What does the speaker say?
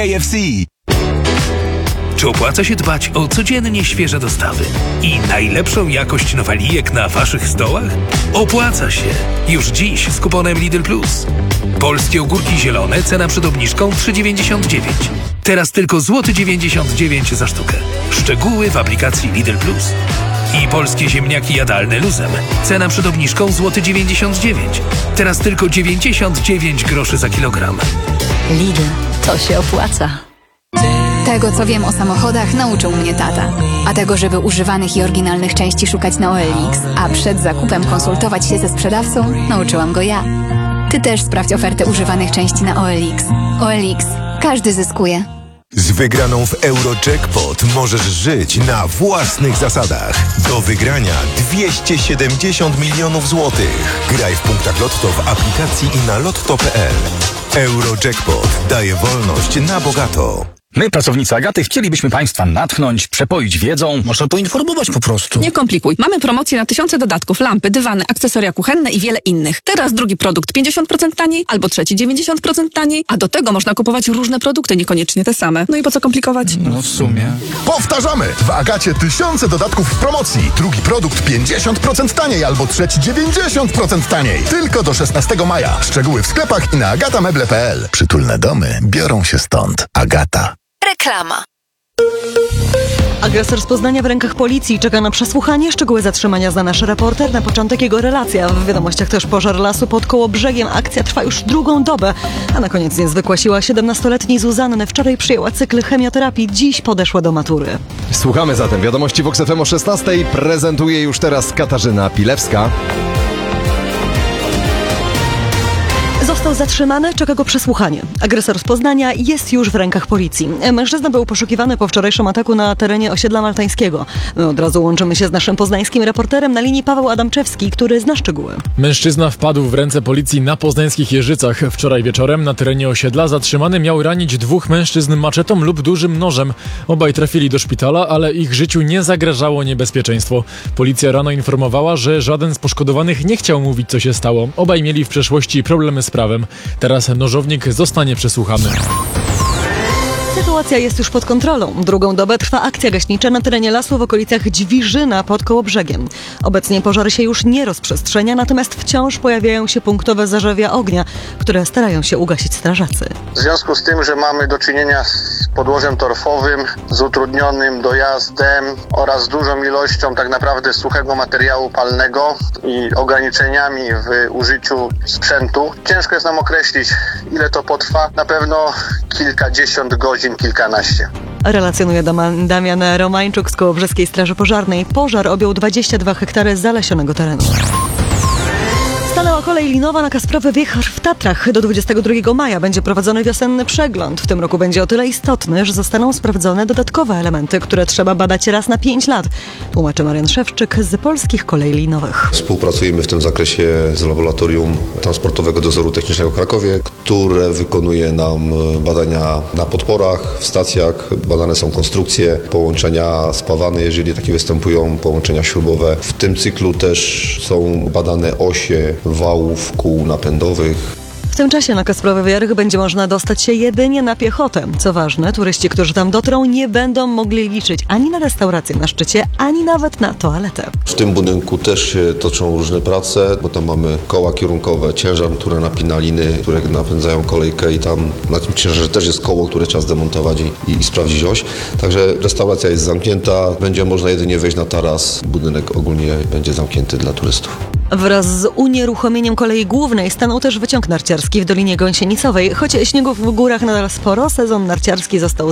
KFC. Czy opłaca się dbać o codziennie świeże dostawy i najlepszą jakość nowalijek na waszych stołach? Opłaca się! Już dziś z kuponem Lidl Plus. Polskie ogórki zielone, cena przed obniżką 3,99. Teraz tylko złoty 99 za sztukę. Szczegóły w aplikacji Lidl Plus. I polskie ziemniaki jadalne luzem. Cena przed obniżką złoty 99. Teraz tylko 99 groszy za kilogram. Lidl, to się opłaca. Tego, co wiem o samochodach, nauczył mnie tata. A tego, żeby używanych i oryginalnych części szukać na OLX, a przed zakupem konsultować się ze sprzedawcą, nauczyłam go ja. Ty też sprawdź ofertę używanych części na OLX. OLX. Każdy zyskuje. Z wygraną w Eurojackpot możesz żyć na własnych zasadach. Do wygrania 270 milionów złotych. Graj w punktach Lotto w aplikacji i na lotto.pl. Eurojackpot daje wolność na bogato. My, pracownicy Agaty, chcielibyśmy Państwa natchnąć, przepoić wiedzą. Może poinformować po prostu. Nie komplikuj. Mamy promocję na tysiące dodatków, lampy, dywany, akcesoria kuchenne i wiele innych. Teraz drugi produkt 50% taniej, albo trzeci 90% taniej, a do tego można kupować różne produkty, niekoniecznie te same. No i po co komplikować? No w sumie. Powtarzamy! W Agacie tysiące dodatków w promocji. Drugi produkt 50% taniej, albo trzeci 90% taniej. Tylko do 16 maja. Szczegóły w sklepach i na agatameble.pl. Przytulne domy biorą się stąd. Agata. Reklama. Agresor z Poznania w rękach policji czeka na przesłuchanie. Szczegóły zatrzymania zna nasz reporter. Na początek jego relacja. W wiadomościach też pożar lasu pod Kołobrzegiem. Akcja trwa już drugą dobę. A na koniec niezwykła siła 17-letniej Zuzanny. Wczoraj przyjęła cykl chemioterapii. Dziś podeszła do matury. Słuchamy zatem wiadomości Vox FM o 16:00. Prezentuje już teraz Katarzyna Pilewska. Został zatrzymany, czeka go przesłuchanie. Agresor z Poznania jest już w rękach policji. Mężczyzna był poszukiwany po wczorajszym ataku na terenie osiedla maltańskiego. My od razu łączymy się z naszym poznańskim reporterem na linii Paweł Adamczewski, który zna szczegóły. Mężczyzna wpadł w ręce policji na poznańskich Jeżycach. Wczoraj wieczorem na terenie osiedla zatrzymany miał ranić dwóch mężczyzn maczetą lub dużym nożem. Obaj trafili do szpitala, ale ich życiu nie zagrażało niebezpieczeństwo. Policja rano informowała, że żaden z poszkodowanych nie chciał mówić, co się stało. Obaj mieli w przeszłości problemy z prawem. Teraz nożownik zostanie przesłuchany. Sytuacja jest już pod kontrolą. Drugą dobę trwa akcja gaśnicza na terenie lasu w okolicach Dźwiżyna pod Kołobrzegiem. Obecnie pożar się już nie rozprzestrzenia, natomiast wciąż pojawiają się punktowe zarzewia ognia, które starają się ugasić strażacy. W związku z tym, że mamy do czynienia z podłożem torfowym, z utrudnionym dojazdem oraz dużą ilością tak naprawdę suchego materiału palnego i ograniczeniami w użyciu sprzętu, ciężko jest nam określić, ile to potrwa. Na pewno kilkadziesiąt godzin, kilkanaście. Relacjonuje Damian Romańczuk z Kołobrzeskiej Straży Pożarnej. Pożar objął 22 hektary zalesionego terenu. Stanęła kolej linowa na Kasprowy-Wiechar w Tatrach. Do 22 maja będzie prowadzony wiosenny przegląd. W tym roku będzie o tyle istotny, że zostaną sprawdzone dodatkowe elementy, które trzeba badać raz na 5 lat. Tłumaczy Marian Szewczyk z Polskich Kolei Linowych. Współpracujemy w tym zakresie z Laboratorium Transportowego Dozoru Technicznego w Krakowie, które wykonuje nam badania na podporach, w stacjach. Badane są konstrukcje, połączenia spawane, jeżeli takie występują, połączenia śrubowe. W tym cyklu też są badane osie wałów, kół napędowych. W tym czasie na Kasprowy Wiech będzie można dostać się jedynie na piechotę. Co ważne, turyści, którzy tam dotrą, nie będą mogli liczyć ani na restaurację na szczycie, ani nawet na toaletę. W tym budynku też się toczą różne prace, bo tam mamy koła kierunkowe, ciężar, które napina liny, które napędzają kolejkę i tam na tym ciężarze też jest koło, które trzeba zdemontować i sprawdzić oś. Także restauracja jest zamknięta, będzie można jedynie wejść na taras. Budynek ogólnie będzie zamknięty dla turystów. Wraz z unieruchomieniem kolei głównej stanął też wyciąg narciarski w Dolinie Gąsienicowej. Choć śniegów w górach nadal sporo, sezon narciarski został